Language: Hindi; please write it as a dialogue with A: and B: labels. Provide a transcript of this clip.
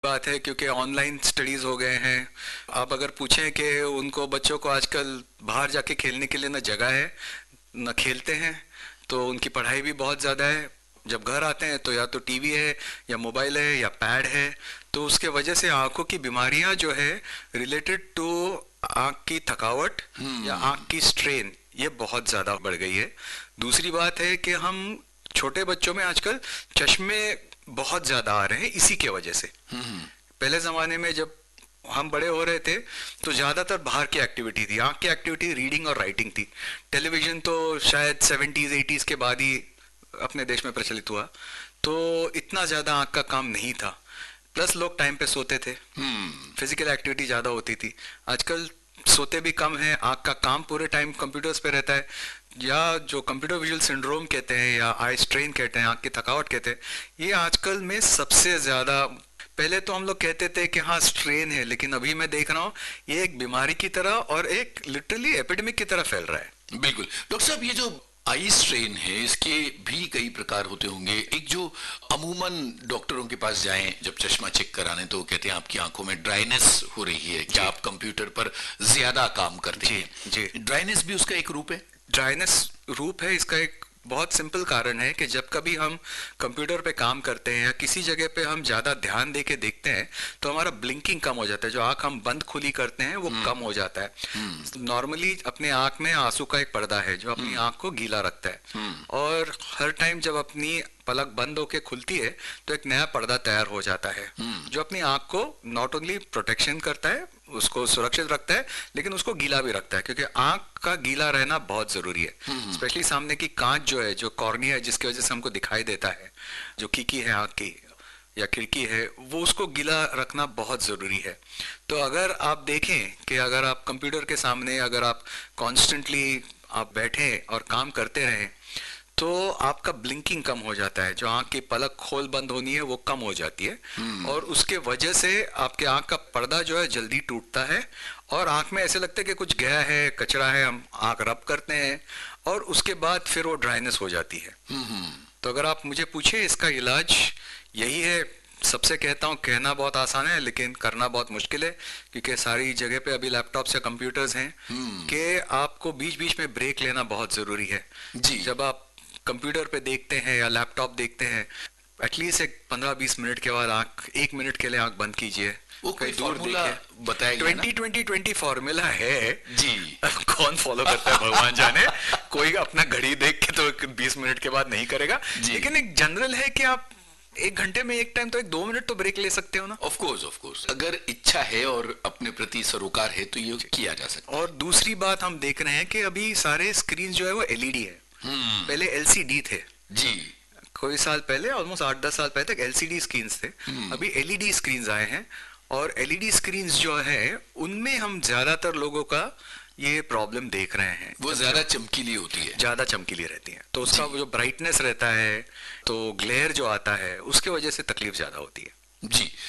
A: बात है क्योंकि ऑनलाइन स्टडीज हो गए हैं। आप अगर पूछें कि उनको बच्चों को आजकल बाहर जाके खेलने के लिए ना जगह है, ना खेलते हैं, तो उनकी पढ़ाई भी बहुत ज़्यादा है। जब घर आते हैं तो या तो टीवी है या मोबाइल है या पैड है, तो उसके वजह से आंखों की बीमारियां जो है रिलेटेड टू आंख की थकावट या आंख की स्ट्रेन, ये बहुत ज़्यादा बढ़ गई है। दूसरी बात है कि हम छोटे बच्चों में आजकल चश्मे बहुत ज़्यादा आ रहे हैं इसी के वजह से। पहले ज़माने में जब हम बड़े हो रहे थे तो ज़्यादातर बाहर की एक्टिविटी थी, आंख की एक्टिविटी रीडिंग और राइटिंग थी। टेलीविज़न तो शायद 70s 80s के बाद ही अपने देश में प्रचलित हुआ, तो इतना ज़्यादा आंख का काम नहीं था। प्लस लोग टाइम पे सोते थे, फिजिकल एक्टिविटी ज़्यादा होती थी। आजकल सोते भी कम है, आंख का काम पूरे टाइम कंप्यूटर्स पे रहता है, या जो कंप्यूटर विजुअल सिंड्रोम कहते हैं या आई स्ट्रेन कहते हैं, आंख की थकावट कहते हैं, ये आजकल में सबसे ज़्यादा। पहले तो हम लोग कहते थे कि हाँ स्ट्रेन है, लेकिन अभी मैं देख रहा हूँ ये एक बीमारी की तरह और एक लिटरली एपिडेमिक की तरह फैल रहा है।
B: बिल्कुल डॉक्टर साहब, ये जो आई स्ट्रेन है इसके भी कई प्रकार होते होंगे। एक जो अमूमन डॉक्टरों के पास जाएं जब चश्मा चेक कराने तो कहते हैं आपकी आंखों में ड्राइनेस हो रही है, क्या आप कंप्यूटर पर ज्यादा काम करते हैं?
A: जी,
B: ड्राइनेस भी उसका एक रूप है?
A: ड्राइनेस रूप है इसका। एक बहुत सिंपल कारण है कि जब कभी हम कंप्यूटर पे काम करते हैं या किसी जगह पे हम ज़्यादा ध्यान दे के देखते हैं तो हमारा ब्लिंकिंग कम हो जाता है। जो आँख हम बंद खुली करते हैं वो कम हो जाता है। नॉर्मली अपने आँख में आंसू का एक पर्दा है जो अपनी आँख को गीला रखता है, और हर टाइम जब अपनी पलक बंद होके खुलती है तो एक नया पर्दा तैयार हो जाता है जो अपनी आँख को नॉट ओनली प्रोटेक्शन करता है, उसको सुरक्षित रखता है, लेकिन उसको गीला भी रखता है, क्योंकि आंख का गीला रहना बहुत जरूरी है। स्पेशली सामने की कांच जो है, जो कॉर्निया है, जिसकी वजह से हमको दिखाई देता है, जो खिड़की है आंख की या खिड़की है, वो उसको गीला रखना बहुत जरूरी है। तो अगर आप देखें कि अगर आप कंप्यूटर के सामने अगर आप कॉन्स्टेंटली आप बैठे और काम करते रहें तो आपका ब्लिंकिंग कम हो जाता है, जो आंख की पलक खोल बंद होनी है वो कम हो जाती है, और उसके वजह से आपके आंख का पर्दा जो है जल्दी टूटता है और आंख में ऐसे लगता है कि कुछ गया है, कचरा है, हम आंख रब करते हैं और उसके बाद फिर वो ड्राइनेस हो जाती है। तो अगर आप मुझे पूछे इसका इलाज यही है। सबसे कहता हूँ, कहना बहुत आसान है लेकिन करना बहुत मुश्किल है, क्योंकि सारी जगह पे अभी लैपटॉप्स या कंप्यूटर्स हैं कि आपको बीच बीच में ब्रेक लेना बहुत जरूरी है।
B: जी।
A: जब आप कंप्यूटर पे देखते हैं या लैपटॉप देखते हैं, एटलीस्ट एक 15-20 मिनट के बाद आंख 1 मिनट के लिए आंख बंद कीजिए।
B: वो कोई फॉर्मूला बताया गया ना?
A: 20-20-20 फॉर्मूला है
B: जी।
A: कौन फॉलो करता है भगवान जाने। कोई अपना घड़ी देख के तो 20 मिनट के बाद नहीं करेगा, लेकिन एक जनरल है कि आप 1 घंटे में एक टाइम तो 2 मिनट तो ब्रेक ले सकते हो ना।
B: ऑफ कोर्स अगर इच्छा है और अपने प्रति सरोकार है तो ये किया जा सकता है।
A: और दूसरी बात हम देख रहे हैं कि अभी सारे स्क्रीन जो है वो एलईडी है। पहले एलसीडी थे
B: जी।
A: कोई साल पहले, ऑलमोस्ट 8-10 साल पहले तक एलसीडी स्क्रीन्स थे। अभी एलईडी स्क्रीन्स आए हैं, और एलईडी स्क्रीन्स जो है उनमें हम ज्यादातर लोगों का ये प्रॉब्लम देख रहे हैं।
B: वो ज्यादा चमकीली होती है,
A: ज्यादा चमकीली रहती है, तो उसका जो ब्राइटनेस रहता है, तो ग्लेयर जो आता है, उसके वजह से तकलीफ ज्यादा होती है।
B: जी।